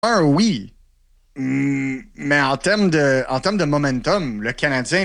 Oui. Mais en termes de momentum, le Canadien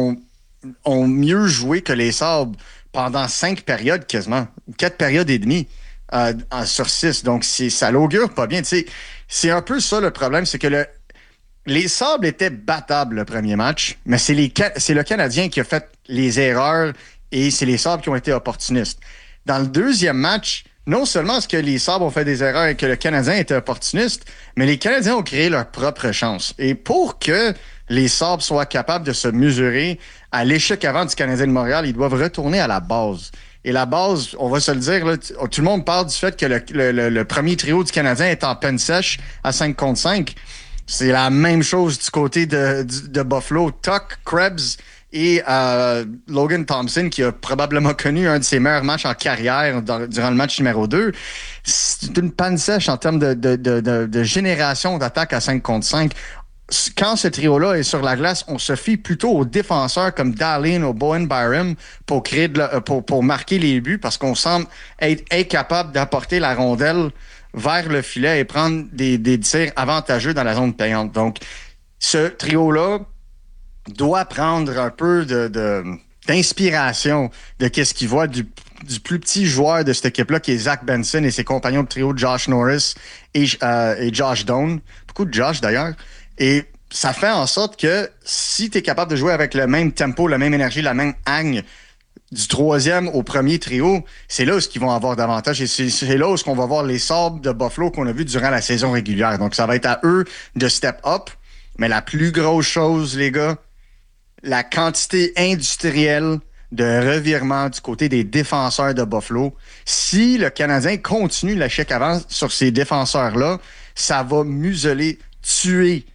ont mieux joué que les Sabres pendant 5 périodes quasiment, 4 périodes et demie sur 6. Donc, ça l'augure pas bien. Tu sais, c'est un peu ça le problème, c'est que les Sabres étaient battables le premier match, mais c'est le Canadien qui a fait les erreurs et c'est les Sabres qui ont été opportunistes. Dans le deuxième match, non seulement est-ce que les Sabres ont fait des erreurs et que le Canadien était opportuniste, mais les Canadiens ont créé leur propre chance. Et pour que les Sabres soient capables de se mesurer à l'échec avant du Canadien de Montréal, ils doivent retourner à la base. Et la base, on va se le dire, là, tout le monde parle du fait que le premier trio du Canadien est en peine sèche à 5 contre 5. C'est la même chose du côté de Buffalo. Tuck, Krebs et Logan Thompson, qui a probablement connu un de ses meilleurs matchs en carrière durant le match numéro 2. C'est une panne sèche en termes de génération d'attaque à 5 contre 5. Quand ce trio-là est sur la glace, on se fie plutôt aux défenseurs comme Dahlin ou Bowen Byram pour marquer les buts parce qu'on semble être incapable d'apporter la rondelle vers le filet et prendre des tirs avantageux dans la zone payante. Donc, ce trio-là doit prendre un peu d'inspiration de qu'est-ce qu'il voit du plus petit joueur de cette équipe-là, qui est Zach Benson et ses compagnons de trio Josh Norris et Josh Doan. Beaucoup de Josh, d'ailleurs. Et ça fait en sorte que si tu es capable de jouer avec le même tempo, la même énergie, la même hagne du troisième au premier trio, c'est là où ils vont avoir davantage. Et c'est là où on va voir les Sabres de Buffalo qu'on a vus durant la saison régulière. Donc, ça va être à eux de step up. Mais la plus grosse chose, les gars, la quantité industrielle de revirement du côté des défenseurs de Buffalo. Si le Canadien continue l'échec avant sur ces défenseurs-là, ça va museler, tuer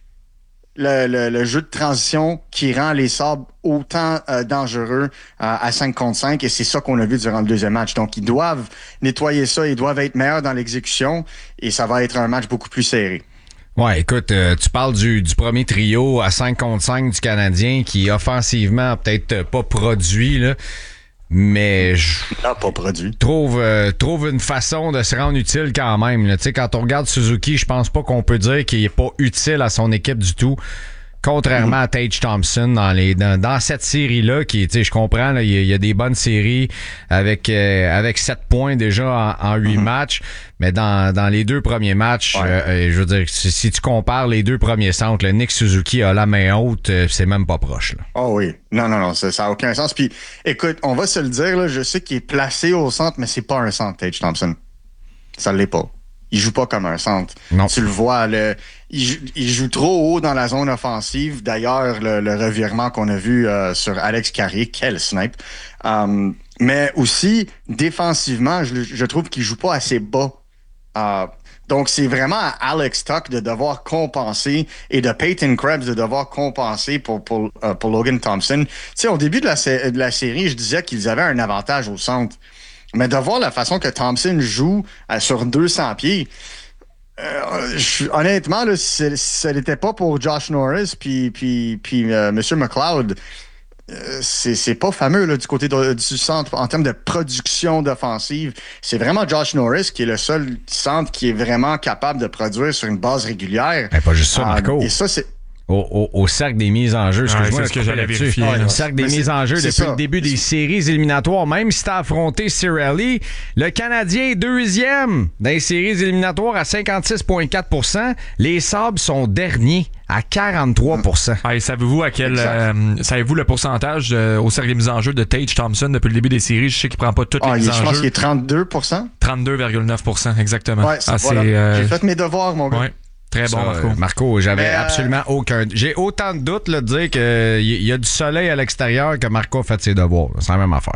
le jeu de transition qui rend les Sabres autant dangereux à 5 contre 5, et c'est ça qu'on a vu durant le deuxième match. Donc, ils doivent nettoyer ça, ils doivent être meilleurs dans l'exécution, et ça va être un match beaucoup plus serré. Ouais, écoute, tu parles du premier trio à 5 contre 5 du Canadien qui, offensivement, peut-être pas produit, là, mais pas produit. Trouve une façon de se rendre utile quand même. Tu sais, quand on regarde Suzuki, je pense pas qu'on peut dire qu'il est pas utile à son équipe du tout. Contrairement à Tage Thompson dans cette série-là, qui, tu sais, je comprends, là, il y a des bonnes séries avec 7 points déjà en 8 matchs, mais dans les 2 premiers matchs, je veux dire, si tu compares les 2 premiers centres, le Nick Suzuki a la main haute, c'est même pas proche, là. Oh oui. Non, ça a aucun sens. Puis, écoute, on va se le dire, là, je sais qu'il est placé au centre, mais c'est pas un centre, Tage Thompson. Ça l'est pas. Il joue pas comme un centre. Non. Tu le vois, il joue trop haut dans la zone offensive. D'ailleurs, le revirement qu'on a vu sur Alex Carrier, quel snipe. Mais aussi, défensivement, je trouve qu'il joue pas assez bas. Donc, c'est vraiment à Alex Tuck de devoir compenser et de Peyton Krebs de devoir compenser pour Logan Thompson. Tu sais, au début de la série, je disais qu'ils avaient un avantage au centre. Mais de voir la façon que Thompson joue sur 200 pieds, honnêtement, là, si ce n'était pas pour Josh Norris puis M. McLeod, c'est pas fameux là, du côté du centre en termes de production d'offensive. C'est vraiment Josh Norris qui est le seul centre qui est vraiment capable de produire sur une base régulière. Mais pas juste ça, Marco. Et ça, c'est... Au cercle des mises en jeu, excuse-moi. C'est ce que j'allais vérifier. Le cercle des mises en jeu depuis le début des séries éliminatoires. Même si t'as affronté Cirelli, le Canadien est deuxième dans les séries éliminatoires à 56,4 %. Les Sabres sont derniers à 43 %. Et savez-vous savez-vous le pourcentage au cercle des mises en jeu de Tage Thompson depuis le début des séries? Je sais qu'il prend pas toutes les mises en jeu. Je pense qu'il est 32 32,9 %, exactement. Ouais, voilà. J'ai fait mes devoirs, mon gars. Ouais. Très bon, Marco. Marco, j'avais absolument aucun... J'ai autant de doutes là, de dire qu'il y a du soleil à l'extérieur que Marco a fait ses devoirs. C'est la même affaire.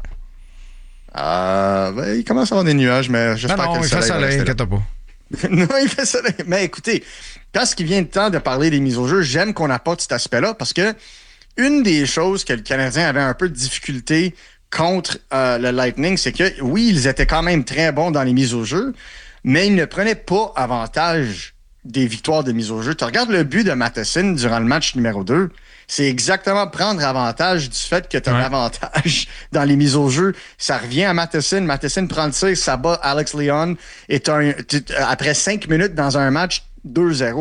Il commence à avoir des nuages, mais j'espère que le soleil... il fait soleil, inquiète pas. Non, il fait soleil. Mais écoutez, quand ce qui vient de temps de parler des mises au jeu, j'aime qu'on apporte cet aspect-là parce que une des choses que le Canadien avait un peu de difficulté contre le Lightning, c'est que, oui, ils étaient quand même très bons dans les mises au jeu, mais ils ne prenaient pas avantage des victoires de mise au jeu. Tu regardes le but de Matheson durant le match numéro 2, c'est exactement prendre avantage du fait que tu as l'avantage dans les mises au jeu. Ça revient à Matheson. Matheson prend le tir, ça bat Alex Leon. Et après 5 minutes dans un match, 2-0.